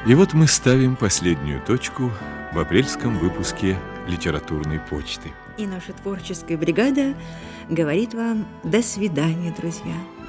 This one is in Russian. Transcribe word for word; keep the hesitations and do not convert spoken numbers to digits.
И вот мы ставим последнюю точку в апрельском выпуске «Литературной почты». И наша творческая бригада говорит вам до свидания, друзья.